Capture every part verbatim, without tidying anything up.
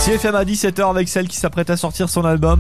C F M à dix-sept heures avec celle qui s'apprête à sortir son album.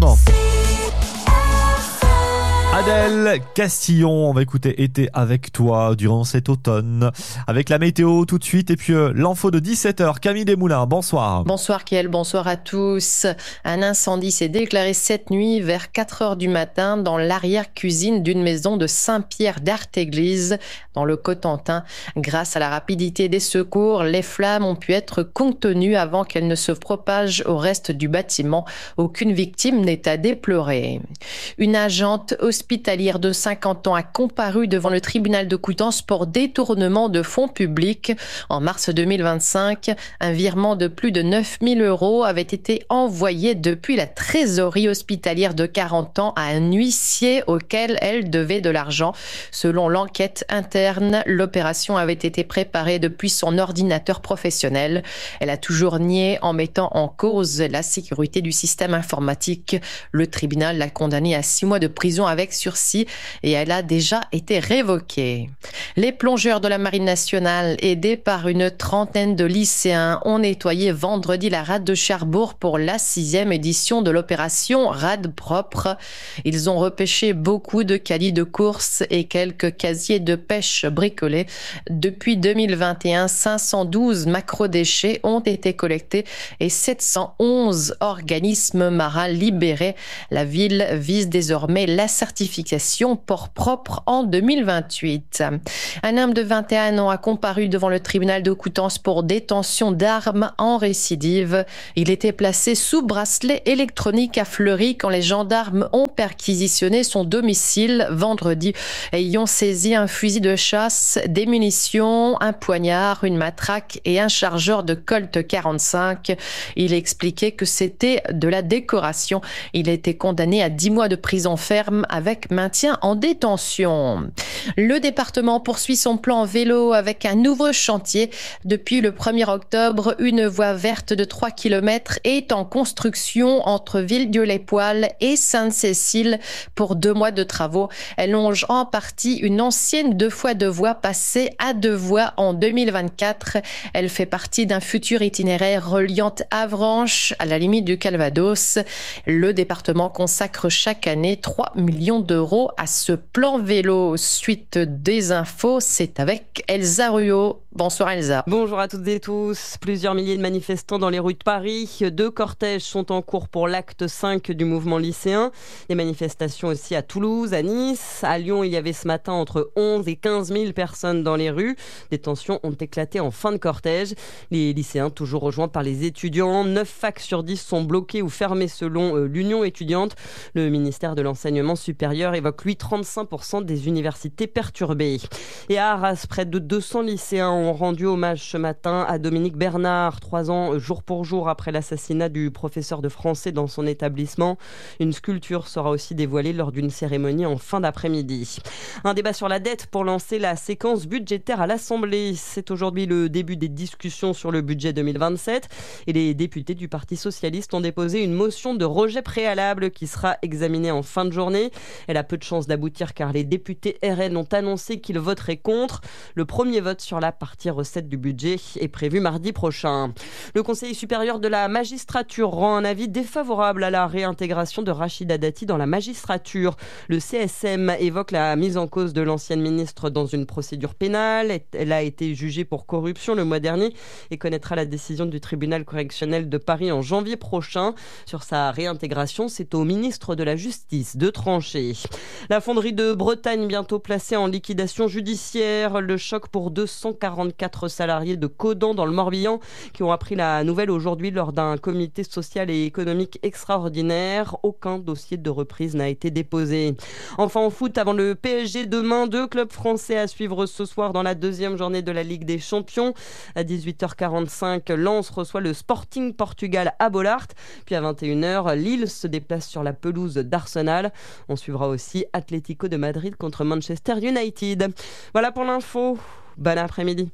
Adèle Castillon, on va écouter Été avec toi durant cet automne. Avec la météo tout de suite et puis euh, l'info de dix-sept heures. Camille Desmoulins, bonsoir. Bonsoir Kiel, bonsoir à tous. Un incendie s'est déclaré cette nuit vers quatre heures du matin dans l'arrière-cuisine d'une maison de Saint-Pierre d'Artéglise dans le Cotentin. Grâce à la rapidité des secours, les flammes ont pu être contenues avant qu'elles ne se propagent au reste du bâtiment. Aucune victime n'est à déplorer. Une agente hospitalière de cinquante ans a comparu devant le tribunal de Coutances pour détournement de fonds publics. En mars deux mille vingt-cinq, un virement de plus de neuf mille euros avait été envoyé depuis la trésorerie hospitalière de quarante ans à un huissier auquel elle devait de l'argent. Selon l'enquête interne, l'opération avait été préparée depuis son ordinateur professionnel. Elle a toujours nié en mettant en cause la sécurité du système informatique. Le tribunal l'a condamnée à six mois de prison avec sursis et elle a déjà été révoquée. Les plongeurs de la Marine nationale, aidés par une trentaine de lycéens, ont nettoyé vendredi la rade de Cherbourg pour la sixième édition de l'opération Rade propre. Ils ont repêché beaucoup de caddies de course et quelques casiers de pêche bricolés. Depuis deux mille vingt et un, cinq cent douze macrodéchets ont été collectés et sept cent onze organismes marins libérés. La ville vise désormais la certification port propre en deux mille vingt-huit. Un homme de vingt et un ans a comparu devant le tribunal de Coutances pour détention d'armes en récidive. Il était placé sous bracelet électronique à Fleury quand les gendarmes ont perquisitionné son domicile vendredi, ayant saisi un fusil de chasse, des munitions, un poignard, une matraque et un chargeur de Colt quarante-cinq. Il expliquait que c'était de la décoration. Il a été condamné à dix mois de prison ferme avec maintien en détention. Le département poursuit son plan vélo avec un nouveau chantier. Depuis le premier octobre, une voie verte de trois kilomètres est en construction entre Villedieu-les-Poêles et Sainte-Cécile pour deux mois de travaux. Elle longe en partie une ancienne deux fois deux voies passée à deux voies en deux mille vingt-quatre. Elle fait partie d'un futur itinéraire reliant Avranches à la limite du Calvados. Le département consacre chaque année trois millions d'euros à ce plan vélo. Suite des infos, c'est avec Elsa Ruot. Bonsoir Elsa. Bonjour à toutes et tous. Plusieurs milliers de manifestants dans les rues de Paris. Deux cortèges sont en cours pour l'acte cinq du mouvement lycéen. Des manifestations aussi à Toulouse, à Nice. À Lyon, il y avait ce matin entre onze et quinze mille personnes dans les rues. Des tensions ont éclaté en fin de cortège. Les lycéens, toujours rejoints par les étudiants. neuf facs sur dix sont bloqués ou fermés selon l'Union étudiante. Le ministère de l'Enseignement supérieur évoque, lui, trente-cinq pour cent des universités perturbées. Et à Arras, près de deux cents lycéens ont rendu hommage ce matin à Dominique Bernard, trois ans jour pour jour après l'assassinat du professeur de français dans son établissement. Une sculpture sera aussi dévoilée lors d'une cérémonie en fin d'après-midi. Un débat sur la dette pour lancer la séquence budgétaire à l'Assemblée. C'est aujourd'hui le début des discussions sur le budget deux mille vingt-sept et les députés du Parti socialiste ont déposé une motion de rejet préalable qui sera examinée en fin de journée. Elle a peu de chances d'aboutir car les députés R N ont annoncé qu'ils voteraient contre. Le premier vote sur la partie recettes du budget est prévu mardi prochain. Le Conseil supérieur de la magistrature rend un avis défavorable à la réintégration de Rachida Dati dans la magistrature. Le C S M évoque la mise en cause de l'ancienne ministre dans une procédure pénale. Elle a été jugée pour corruption le mois dernier et connaîtra la décision du tribunal correctionnel de Paris en janvier prochain. Sur sa réintégration, c'est au ministre de la Justice de trancher. La fonderie de Bretagne bientôt placée en liquidation judiciaire. Le choc pour deux cent quarante-quatre salariés de Codan dans le Morbihan qui ont appris la nouvelle aujourd'hui lors d'un comité social et économique extraordinaire. Aucun dossier de reprise n'a été déposé. Enfin en foot, avant le P S G demain, deux clubs français à suivre ce soir dans la deuxième journée de la Ligue des Champions. À dix-huit heures quarante-cinq, Lens reçoit le Sporting Portugal à Bollaert. Puis à vingt et une heures, Lille se déplace sur la pelouse d'Arsenal. On suivra aussi Atlético de Madrid contre Manchester United. Voilà pour l'info. Bon après-midi.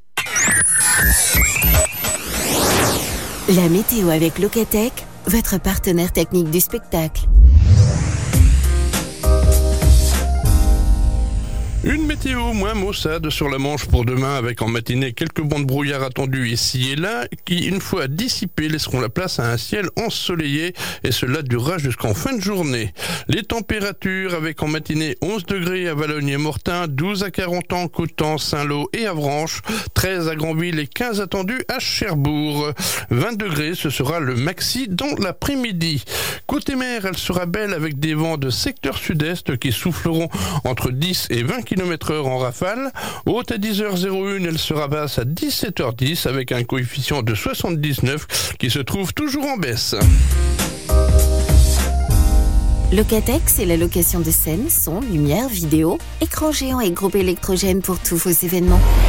La météo avec Locatec, votre partenaire technique du spectacle. Une météo moins maussade sur la Manche pour demain, avec en matinée quelques bancs de brouillard attendus ici et là, qui une fois dissipés laisseront la place à un ciel ensoleillé, et cela durera jusqu'en fin de journée. Les températures avec en matinée onze degrés à Valognes et Mortain, douze à Carentan, Coton, Saint-Lô et Avranches, treize à Granville et quinze attendus à Cherbourg. vingt degrés, ce sera le maxi dans l'après-midi. Côté mer, elle sera belle avec des vents de secteur sud-est qui souffleront entre dix et vingt kilomètres heure en rafale. Haute à dix heures zéro un, elle sera basse à dix-sept heures dix avec un coefficient de soixante-dix-neuf qui se trouve toujours en baisse. Locatec, c'est la location de scène, son, lumière, vidéo, écran géant et groupe électrogène pour tous vos événements.